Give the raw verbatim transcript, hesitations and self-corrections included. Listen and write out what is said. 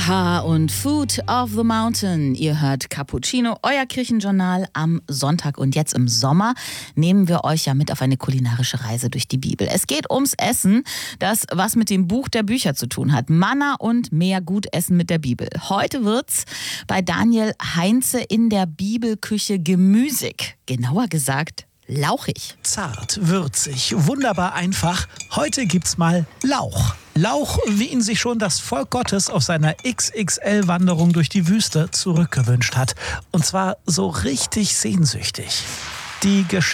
Ha und Food of the Mountain. Ihr hört Cappuccino, euer Kirchenjournal am Sonntag. Und jetzt im Sommer nehmen wir euch ja mit auf eine kulinarische Reise durch die Bibel. Es geht ums Essen, das was mit dem Buch der Bücher zu tun hat. Manna und mehr Gutessen mit der Bibel. Heute wird's bei Daniel Heinze in der Bibelküche gemüsig. Genauer gesagt lauchig. Zart, würzig, wunderbar einfach. Heute gibt's mal Lauch. Lauch, wie ihn sich schon das Volk Gottes auf seiner X X L-Wanderung durch die Wüste zurückgewünscht hat. Und zwar so richtig sehnsüchtig. Die Geschichte